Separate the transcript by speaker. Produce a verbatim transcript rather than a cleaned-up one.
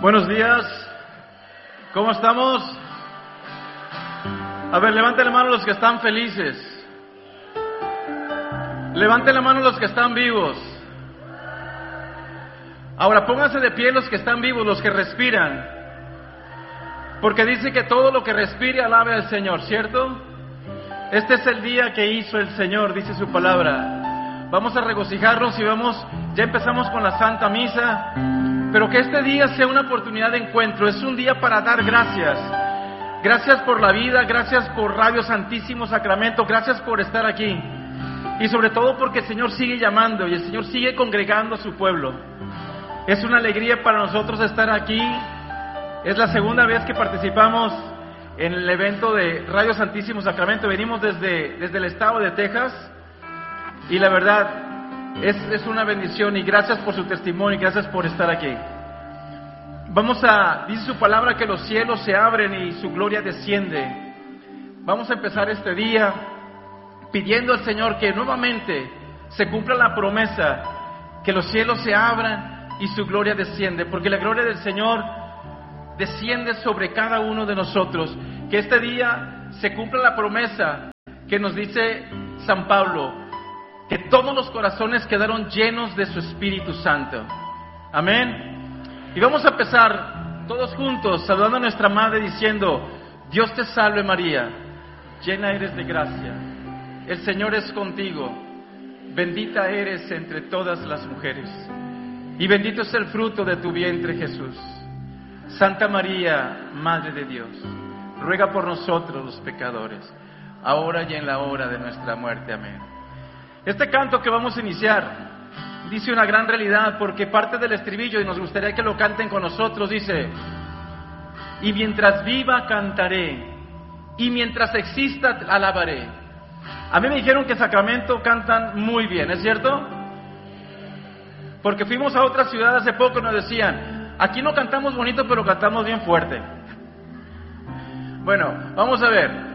Speaker 1: Buenos días, ¿cómo estamos? A ver, levanten la mano los que están felices. Levanten la mano los que están vivos. Ahora pónganse de pie los que están vivos, los que respiran. Porque dice que todo lo que respire alabe al Señor, ¿cierto? Este es el día que hizo el Señor, dice su palabra. Vamos a regocijarnos y vamos, ya empezamos con la Santa Misa. Pero que este día sea una oportunidad de encuentro, es un día para dar gracias. Gracias por la vida, gracias por Radio Santísimo Sacramento, gracias por estar aquí. Y sobre todo porque el Señor sigue llamando y el Señor sigue congregando a su pueblo. Es una alegría para nosotros estar aquí. Es la segunda vez que participamos en el evento de Radio Santísimo Sacramento. Venimos desde, desde el estado de Texas y la verdad es, es una bendición y gracias por su testimonio y gracias por estar aquí. Vamos a, dice su palabra que los cielos se abren y su gloria desciende. Vamos a empezar este día pidiendo al Señor que nuevamente se cumpla la promesa, que los cielos se abran y su gloria desciende, porque la gloria del Señor desciende sobre cada uno de nosotros. Que este día se cumpla la promesa que nos dice San Pablo, que todos los corazones quedaron llenos de su Espíritu Santo. Amén. Y vamos a empezar todos juntos saludando a nuestra Madre diciendo: Dios te salve María, llena eres de gracia, el Señor es contigo, bendita eres entre todas las mujeres, y bendito es el fruto de tu vientre Jesús. Santa María, Madre de Dios, ruega por nosotros los pecadores, ahora y en la hora de nuestra muerte. Amén. Este canto que vamos a iniciar dice una gran realidad, porque parte del estribillo, y nos gustaría que lo canten con nosotros, dice: y mientras viva cantaré, y mientras exista alabaré. A mí me dijeron que en Sacramento cantan muy bien, ¿es cierto? Porque fuimos a otra ciudad hace poco y nos decían: aquí no cantamos bonito, pero cantamos bien fuerte. Bueno, vamos a ver.